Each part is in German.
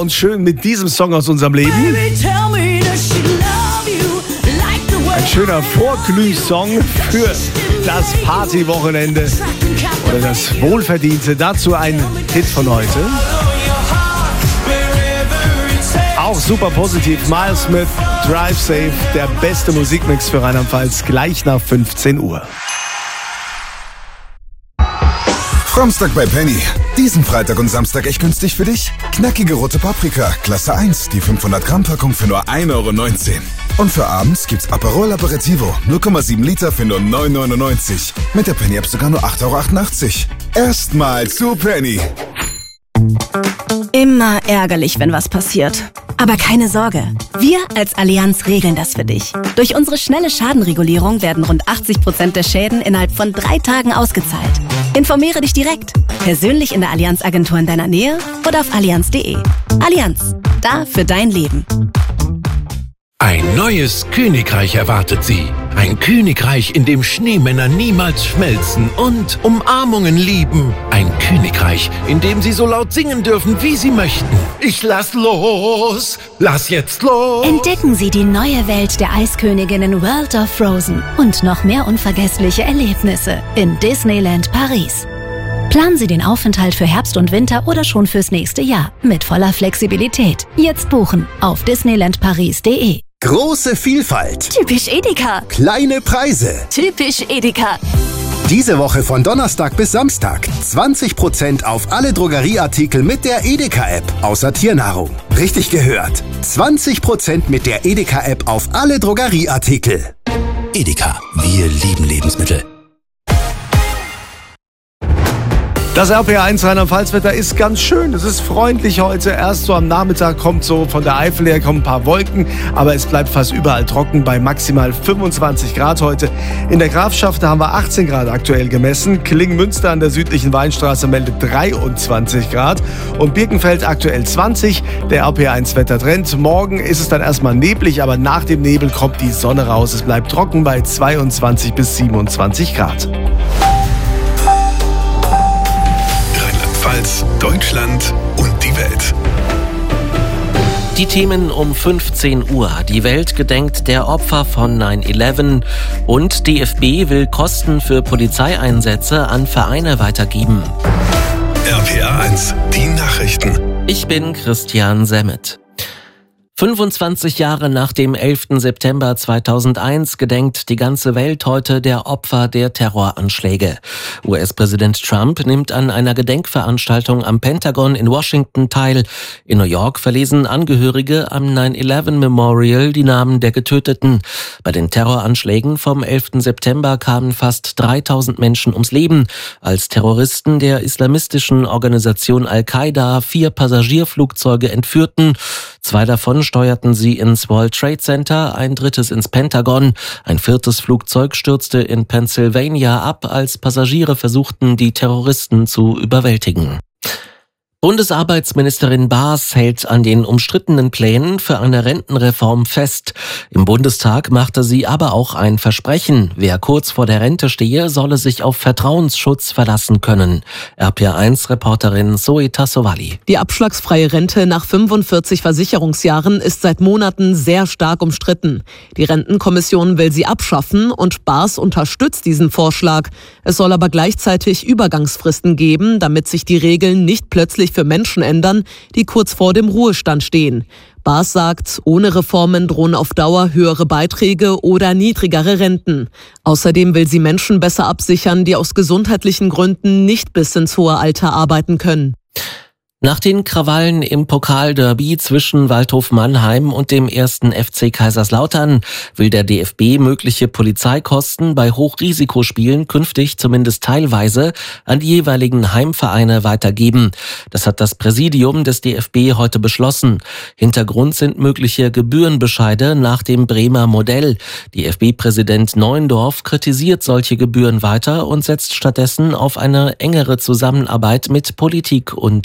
Und schön mit diesem Song aus unserem Leben. Ein schöner Vorglüh-Song für das Partywochenende oder das Wohlverdiente. Dazu ein Hit von heute. Auch super positiv. Miles Smith, Drive Safe, der beste Musikmix für Rheinland-Pfalz, gleich nach 15 Uhr. Framstag bei Penny. Diesen Freitag und Samstag echt günstig für dich? Knackige rote Paprika, Klasse 1, die 500 Gramm Packung für nur 1,19 €. Und für abends gibt's Aperol Aperitivo, 0,7 Liter für nur 9,99 €. Mit der Penny-App sogar nur 8,88 €. Erstmal zu Penny. Immer ärgerlich, wenn was passiert. Aber keine Sorge, wir als Allianz regeln das für dich. Durch unsere schnelle Schadenregulierung werden rund 80% der Schäden innerhalb von 3 Tagen ausgezahlt. Informiere dich direkt, persönlich in der Allianz-Agentur in deiner Nähe oder auf allianz.de. Allianz, da für dein Leben. Ein neues Königreich erwartet Sie. Ein Königreich, in dem Schneemänner niemals schmelzen und Umarmungen lieben. Ein Königreich, in dem Sie so laut singen dürfen, wie Sie möchten. Ich lass los, lass jetzt los. Entdecken Sie die neue Welt der Eisköniginnen World of Frozen und noch mehr unvergessliche Erlebnisse in Disneyland Paris. Planen Sie den Aufenthalt für Herbst und Winter oder schon fürs nächste Jahr mit voller Flexibilität. Jetzt buchen auf disneylandparis.de. Große Vielfalt. Typisch Edeka. Kleine Preise. Typisch Edeka. Diese Woche von Donnerstag bis Samstag 20% auf alle Drogerieartikel mit der Edeka-App, außer Tiernahrung. Richtig gehört. 20% mit der Edeka-App auf alle Drogerieartikel. Edeka, wir lieben Lebensmittel. Das RPR1 Rheinland-Pfalz-Wetter ist ganz schön. Es ist freundlich heute. Erst so am Nachmittag kommt so von der Eifel her kommen ein paar Wolken. Aber es bleibt fast überall trocken bei maximal 25 Grad heute. In der Grafschaft, da haben wir 18 Grad aktuell gemessen. Klingen-Münster an der südlichen Weinstraße meldet 23 Grad. Und Birkenfeld aktuell 20. Der RPR1-Wettertrend. Morgen ist es dann erstmal neblig, aber nach dem Nebel kommt die Sonne raus. Es bleibt trocken bei 22 bis 27 Grad. Deutschland und die Welt. Die Themen um 15 Uhr. Die Welt gedenkt der Opfer von 9/11 und DFB will Kosten für Polizeieinsätze an Vereine weitergeben. RPR1, die Nachrichten. Ich bin Christian Semmet. 25 Jahre nach dem 11. September 2001 gedenkt die ganze Welt heute der Opfer der Terroranschläge. US-Präsident Trump nimmt an einer Gedenkveranstaltung am Pentagon in Washington teil. In New York verlesen Angehörige am 9/11 Memorial die Namen der Getöteten. Bei den Terroranschlägen vom 11. September kamen fast 3000 Menschen ums Leben, als Terroristen der islamistischen Organisation Al-Qaida 4 Passagierflugzeuge entführten. 2 davon steuerten sie ins World Trade Center, ein 3. ins Pentagon. Ein 4. Flugzeug stürzte in Pennsylvania ab, als Passagiere versuchten, die Terroristen zu überwältigen. Bundesarbeitsministerin Baas hält an den umstrittenen Plänen für eine Rentenreform fest. Im Bundestag machte sie aber auch ein Versprechen. Wer kurz vor der Rente stehe, solle sich auf Vertrauensschutz verlassen können. RPR1-Reporterin Zoe Tassovali. Die abschlagsfreie Rente nach 45 Versicherungsjahren ist seit Monaten sehr stark umstritten. Die Rentenkommission will sie abschaffen und Baas unterstützt diesen Vorschlag. Es soll aber gleichzeitig Übergangsfristen geben, damit sich die Regeln nicht plötzlich für Menschen ändern, die kurz vor dem Ruhestand stehen. Baas sagt, ohne Reformen drohen auf Dauer höhere Beiträge oder niedrigere Renten. Außerdem will sie Menschen besser absichern, die aus gesundheitlichen Gründen nicht bis ins hohe Alter arbeiten können. Nach den Krawallen im Pokalderby zwischen Waldhof Mannheim und dem 1. FC Kaiserslautern will der DFB mögliche Polizeikosten bei Hochrisikospielen künftig zumindest teilweise an die jeweiligen Heimvereine weitergeben. Das hat das Präsidium des DFB heute beschlossen. Hintergrund sind mögliche Gebührenbescheide nach dem Bremer Modell. DFB-Präsident Neuendorf kritisiert solche Gebühren weiter und setzt stattdessen auf eine engere Zusammenarbeit mit Politik und Polizei.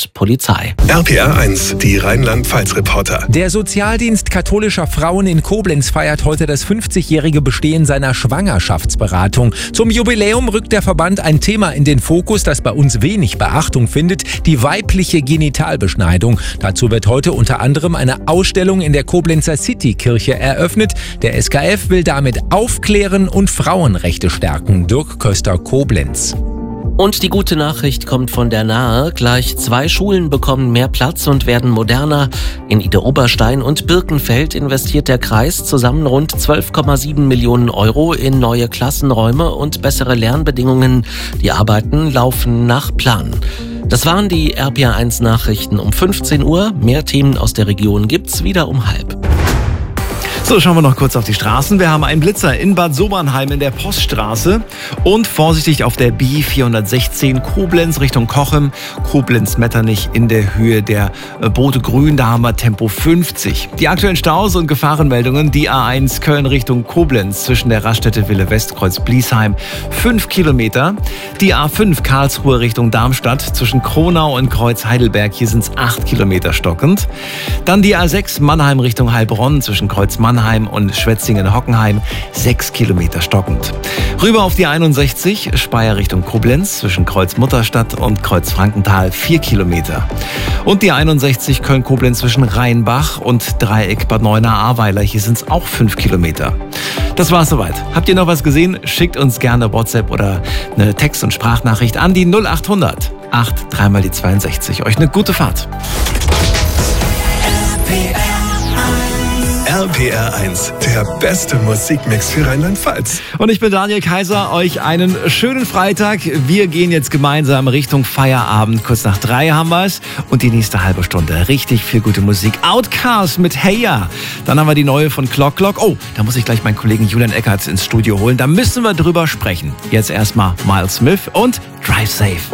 Polizei. RPA 1, die Rheinland-Pfalz-Reporter. Der Sozialdienst katholischer Frauen in Koblenz feiert heute das 50-jährige Bestehen seiner Schwangerschaftsberatung. Zum Jubiläum rückt der Verband ein Thema in den Fokus, das bei uns wenig Beachtung findet: die weibliche Genitalbeschneidung. Dazu wird heute unter anderem eine Ausstellung in der Koblenzer City-Kirche eröffnet. Der SKF will damit aufklären und Frauenrechte stärken. Dirk Köster, Koblenz. Und die gute Nachricht kommt von der Nahe. Gleich 2 Schulen bekommen mehr Platz und werden moderner. In Idar-Oberstein und Birkenfeld investiert der Kreis zusammen rund 12,7 Millionen Euro in neue Klassenräume und bessere Lernbedingungen. Die Arbeiten laufen nach Plan. Das waren die RPA 1 Nachrichten um 15 Uhr. Mehr Themen aus der Region gibt's wieder um 12:30. So, schauen wir noch kurz auf die Straßen. Wir haben einen Blitzer in Bad Sobernheim in der Poststraße und vorsichtig auf der B416 Koblenz Richtung Cochem, Koblenz-Metternich in der Höhe der Boote Grün. Da haben wir Tempo 50. Die aktuellen Staus und Gefahrenmeldungen: die A1 Köln Richtung Koblenz zwischen der Raststätte Wille Westkreuz Bliesheim 5 Kilometer. Die A5 Karlsruhe Richtung Darmstadt zwischen Kronau und Kreuz Heidelberg. Hier sind es 8 Kilometer stockend. Dann die A6 Mannheim Richtung Heilbronn zwischen Kreuz Mannheim und Schwetzingen-Hockenheim 6 Kilometer stockend. Rüber auf die 61 Speyer Richtung Koblenz zwischen Kreuz Mutterstadt und Kreuz Frankenthal 4 Kilometer. Und die 61 Köln-Koblenz zwischen Rheinbach und Dreieck Bad Neuenahr-Ahrweiler. Hier sind es auch 5 Kilometer. Das war's soweit. Habt ihr noch was gesehen? Schickt uns gerne WhatsApp oder eine Text- und Sprachnachricht an die 0800 83 mal die 62. Euch eine gute Fahrt. RPR 1, der beste Musikmix für Rheinland-Pfalz. Und ich bin Daniel Kaiser, euch einen schönen Freitag. Wir gehen jetzt gemeinsam Richtung Feierabend. Kurz nach 3 haben wir es. Und die nächste halbe Stunde richtig viel gute Musik. Outcast mit Hey Ya. Dann haben wir die neue von Clock Clock. Oh, da muss ich gleich meinen Kollegen Julian Eckertz ins Studio holen. Da müssen wir drüber sprechen. Jetzt erstmal Miles Smith und Drive Safe.